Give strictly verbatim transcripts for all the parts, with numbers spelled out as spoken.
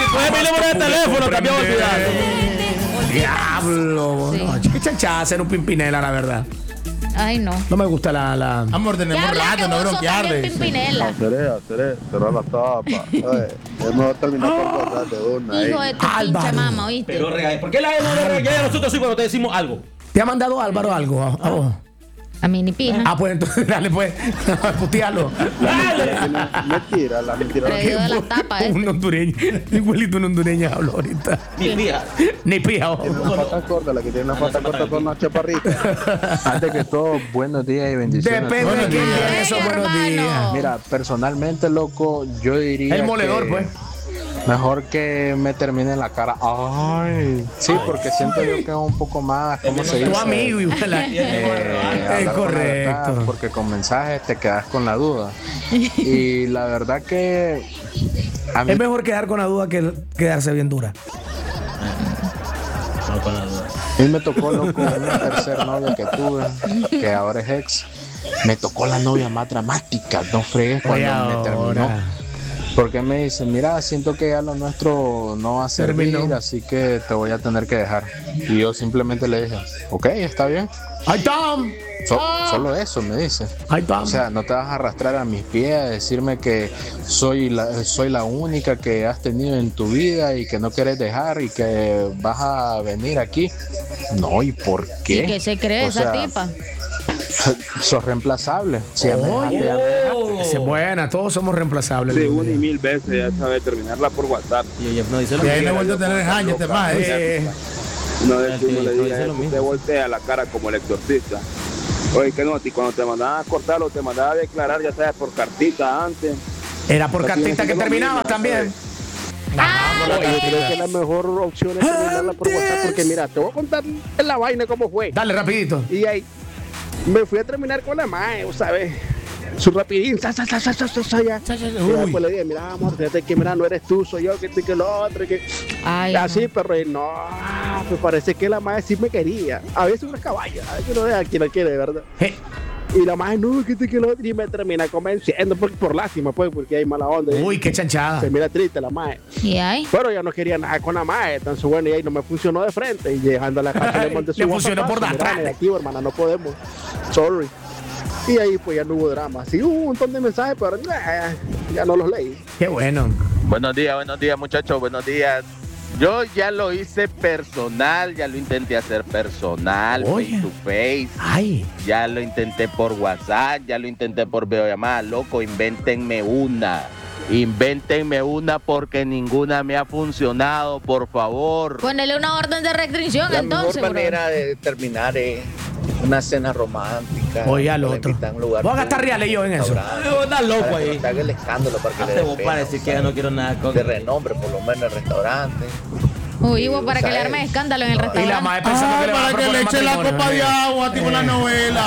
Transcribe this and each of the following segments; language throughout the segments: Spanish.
¿Cuál es mi número de teléfono? También olvidado. Diablo. Sí. No, qué chanchada hacer un pimpinela, la verdad. Ay, no. No me gusta la... la... Amor, tenemos rato, no bronquearle. Pimpinela. Seré, seré, cerrar la tapa. Oye, es mejor terminar por cortar de una. Hijo ahí. de tu pinche mamá, ¿oíste? Pero regal, ¿por qué la no le regaña a nosotros sí cuando te decimos algo? ¿Te ha mandado Álvaro algo? A, a vos? A mí ni pija. Ah, pues entonces dale, pues. Putealo. La mentira, la mentira. Pero yo de las tapas, ¿eh? Un hondureño. Igualito un hondureño hablo ahorita. Ni pija. Ni pija. Tiene una pata corta, la que tiene una pata corta con una chaparrita. Antes que todo, buenos días y bendiciones. Depende de quién días. tiene esos Ay, buenos hermano. días. Mira, personalmente, loco, yo diría El moledor, que pues. mejor que me termine en la cara. Ay, sí, porque siento yo que es un poco más, ¿cómo se dice? Tu amigo igual. Eh, hablar Es con la verdad, correcto. porque con mensajes te quedas con la duda. Y la verdad que a mí Es mejor quedar con la duda que quedarse bien dura. No, con la duda. a mí me tocó, loco, una tercera novia que tuve, que ahora es ex. Me tocó la novia más dramática, no fregues cuando Oye, me terminó. ahora. Porque me dice, mira, siento que ya lo nuestro no va a servir, Terminó. así que te voy a tener que dejar. Y yo simplemente le dije, ok, está bien. ¡Ay, Tom! So- Solo eso, me dice. ¡Ay, Tom! O sea, no te vas a arrastrar a mis pies a decirme que soy la, soy la única que has tenido en tu vida y que no quieres dejar y que vas a venir aquí. No, ¿y por qué? ¿Y qué se cree O esa sea, tipa? Sos reemplazable. Si ya me Oye. dejaste, ya me dejaste. Esa es buena, todos somos reemplazables. Sí, una y mil veces ya sabe terminarla por WhatsApp. Y ella no dice lo Y ahí me he mismo. vuelto a tener años, este más. ¿eh? Eh, Una vez que Sí, uno le no diga dice lo eso, mismo. te voltea la cara como el exorcista. Oye, que no, a ti cuando te mandaban a cortarlo, te mandaban a declarar, ya sabes, por cartita antes. Era por Así cartita es, que es lo terminabas mismo, también. Yo creo que la mejor opción es terminarla por WhatsApp, porque mira, te voy a contar la vaina cómo fue. Dale, rapidito. Y ahí me fui a terminar con la mae, ¿sabes? Su rapidín, sa, sa, sa, sa, sa, sa, sa, ya. Y después le dije, mira, amor, fíjate que mira, no eres tú, soy yo, que esto y que lo otro, y que... Ay, Así, no. pero y no, me parece que la mae sí me quería. A veces una caballa, a veces no deja quien la quiere, de verdad. Eh, Y la mae, no, que esto y que lo otro, y me termina convenciendo, por, por lástima, pues, porque hay mala onda. y Uy, qué chanchada. Se mira triste la mae. ¿Y ay? Pero ya no quería nada con la mae, entonces bueno, y ahí no me funcionó de frente. Y dejando la casa le monté su Le funcionó WhatsApp, por mira, detrás. negativo, hermana, no podemos. Sorry. Y ahí pues ya no hubo drama. Sí hubo un montón de mensajes, pero nah, ya no los leí. Qué bueno. Buenos días, buenos días muchachos, buenos días. Yo ya lo hice personal, ya lo intenté hacer personal, Oye. face to face, Ay, ya lo intenté por WhatsApp, ya lo intenté por videollamada, loco, invéntenme una. Invéntenme una porque ninguna me ha funcionado, por favor. Ponele una orden de restricción La entonces, mejor bro. manera de terminar es una cena romántica. Oye, al que la otro. invitan a un lugar Voy a gastar público, reales yo en eso. restaurante, Me andar loco para que ahí. no te haga el escándalo, para que le Hazte dé vos pena, para decir o que ya sea, no quiero nada con de renombre, por lo menos en el restaurante. Uy, vos para que le ¿sabes? arme escándalo en el No, Y la restaurante. madre pensando Ay, que le va a para que le proponer eche la matrimonio. copa de agua, tipo una novela.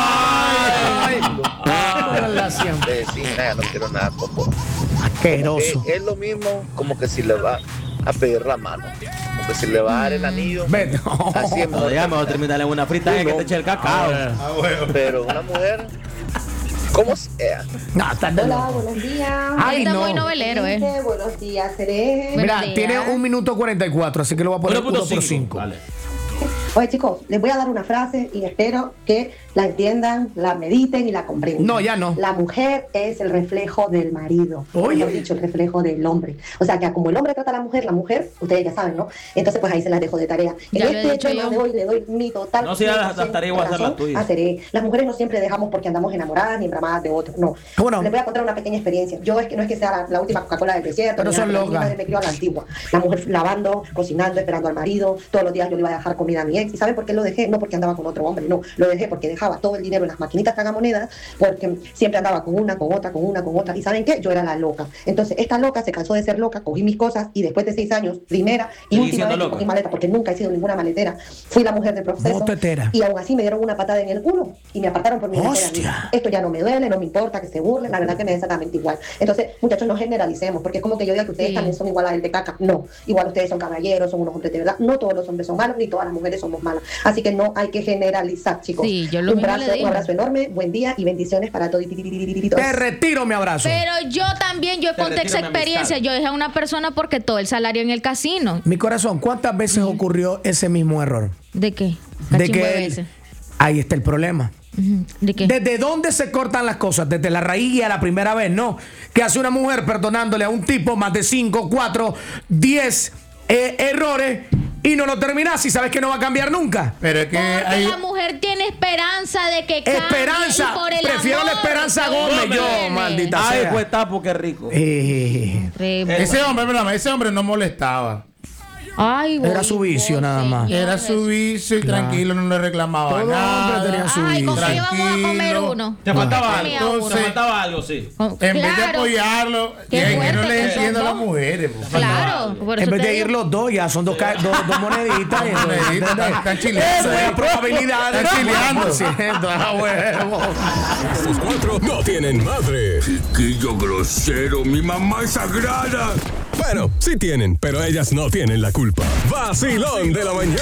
Ay, ay, la siempre. De decir, nada, no quiero nada con vos. Asqueroso. Es, es lo mismo como que si le va a pedir la mano, como que si le va a dar el anillo. Ven. Así es No, mejor. ya mejor terminar en una frita que te eche el cacao. Ah, bueno. Pero una mujer, como sea. No, estás de Hola, loco. buenos días. Ay, Está no. muy novelero, eh. Gente, buenos días, Cereje. Bueno. Mira, Buenos tiene días. un minuto cuarenta y cuatro, así que lo voy a poner uno uno punto por cinco. cinco. Dale. Oye, chicos, les voy a dar una frase y espero que la entiendan, la mediten y la comprendan. No, ya no. La mujer es el reflejo del marido. O Oye. mejor dicho, el reflejo del hombre. O sea, que como el hombre trata a la mujer, la mujer, ustedes ya saben, ¿no? Entonces, pues ahí se las dejo de tarea. Ya en lo he este dicho tema yo. de hoy le doy mi total. No, si las- las cien por ciento tareas voy a hacer las razón tuyas. a Cereje. Las mujeres no siempre dejamos porque andamos enamoradas ni embramadas de otros. No. ¿Cómo no? Les voy a contar una pequeña experiencia. Yo es que no es que sea la, la última Coca-Cola del desierto. Pero ni son nada, mi locas. madre me crió a la antigua. La mujer lavando, cocinando, esperando al marido. Todos los días yo le iba a dejar comida a mi ex. ¿Y saben por qué lo dejé? No porque andaba con otro hombre, no. Lo dejé porque dejaba todo el dinero en las maquinitas tragamonedas, porque siempre andaba con una, con otra, con una, con otra. ¿Y saben qué? Yo era la loca. Entonces, esta loca se cansó de ser loca, cogí mis cosas y después de seis años, primera y Sigue última siendo vez que loca. cogí maleta, porque nunca he sido ninguna maletera, fui la mujer del proceso. Motetera. Y aún así me dieron una patada en el culo y me apartaron por mi Hostia. Esto ya no me duele, no me importa que se burlen, la verdad que me da exactamente igual. Entonces, muchachos, no generalicemos, porque es como que yo diga que ustedes Sí. también son igual a el de caca. No, igual ustedes son caballeros, son unos hombres de verdad. No todos los hombres son malos, ni todas las mujeres son somos malas. Así que no hay que generalizar, chicos. Sí, yo lo un, mismo abrazo, le digo. un abrazo enorme, buen día y bendiciones para todos. Te retiro mi abrazo. Pero yo también, yo Te conté esa retiro mi experiencia. amistad. Yo dejé a una persona porque todo el salario en el casino. Mi corazón, ¿cuántas veces ocurrió ese mismo error? ¿De qué? De Cachimbo que de él- veces. ahí está el problema. Ujú. ¿De qué? ¿Desde dónde se cortan las cosas? Desde la raíz y a la primera vez, ¿no? ¿Qué hace una mujer perdonándole a un tipo más de cinco, cuatro, diez eh, errores y no lo termina si sabes que no va a cambiar nunca? Pero es que Porque hay. la mujer tiene esperanza de que cambie. Esperanza. y por el Prefiero la amor Esperanza que Gómez, tiene. yo, maldita Ay, sea. pues tapo, qué rico. Eh, Re- Ese hombre, perdón, ese hombre no molestaba. Ay, Era voy, su vicio voy, nada más. señor Era su Jesús. vicio y Claro. tranquilo, no le reclamaba Todo nada. hombre tenía su Ay, ¿con vicio. qué íbamos a comer Tranquilo. uno? Te faltaba algo. Comía uno. Entonces- Te faltaba algo, sí. Con- En vez de claro, apoyarlo, Qué y que no fuerte le que entiendo a son las dos. mujeres. pues. Claro, por eso En vez te de digo. ir los dos, ya son dos, ca- dos, dos moneditas. y entonces- Moneditas, están- están chileando. Eso es probabilidad. Están chileando. por ciento, ah, huevo. Estos cuatro no tienen madre. Chiquillo grosero, mi mamá es sagrada. Bueno, sí tienen, pero ellas no tienen la culpa. Vacilón de la mañana.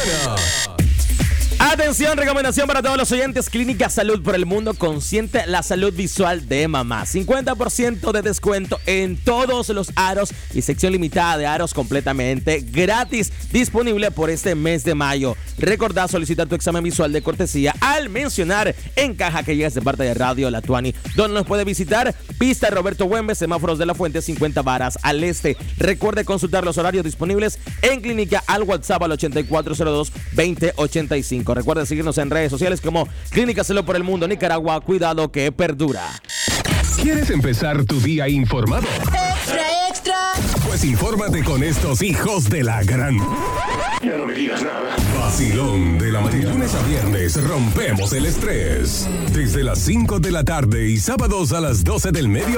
Atención, recomendación para todos los oyentes. Clínica Salud por el Mundo consiente la salud visual de mamá. cincuenta por ciento de descuento en todos los aros y sección limitada de aros completamente gratis. Disponible por este mes de mayo. Recordá solicitar tu examen visual de cortesía al mencionar en caja que llegas de parte de Radio La Tuani. Donde nos puede visitar Pista Roberto Güemes, Semáforos de la Fuente, cincuenta varas al este. Recuerde consultar los horarios disponibles en clínica al WhatsApp al ochenta y cuatro cero dos, veinte ochenta y cinco. Recuerda seguirnos en redes sociales como Clínica Salud por el Mundo Nicaragua. Cuidado que perdura. ¿Quieres empezar tu día informado? Extra, extra. Pues infórmate con estos hijos de la gran. Ya no me digas nada. Vacilón de la mañana. Lunes a viernes rompemos el estrés. Desde las cinco de la tarde y sábados a las doce del mediodía.